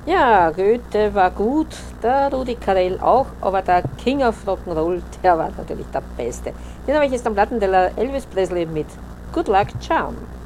Ja, Goethe war gut, der Rudi Carell auch, aber der King of Rock'n'Roll, der war natürlich der Beste. Den habe ich jetzt am Plattenteller Elvis Presley mit Good Luck Charm.